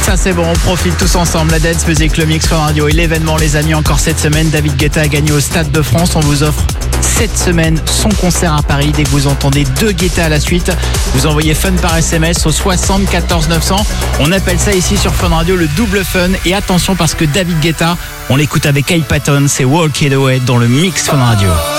Ça c'est bon, on profite tous ensemble. La Dance Music, le Mix Fun Radio et l'événement les amis. Encore cette semaine, David Guetta a gagné au Stade de France. On vous offre cette semaine son concert à Paris. Dès que vous entendez 2 Guetta à la suite, vous envoyez Fun par SMS au 74 900. On appelle ça ici sur Fun Radio le double fun. Et attention parce que David Guetta, on l'écoute avec Kyle Patton, c'est Walk It Away dans le Mix Fun Radio.